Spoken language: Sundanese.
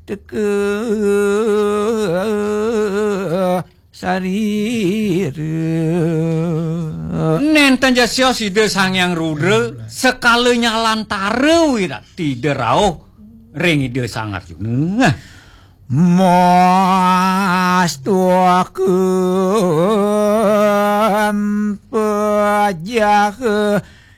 teke sarire nenten jasya sida Sangyang Rudra sekalinya lantare wira tidak rauh ring ide sangar juga mas tuakeun pejah